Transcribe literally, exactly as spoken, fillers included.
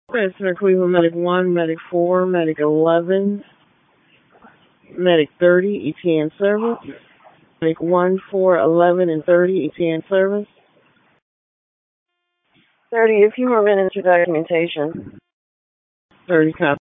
Center Cleveland Medic one, Medic four, Medic eleven, Medic thirty, E T N service. Medic one, four, eleven, and thirty, E T N service. thirty, a few more minutes for documentation. thirty, copy.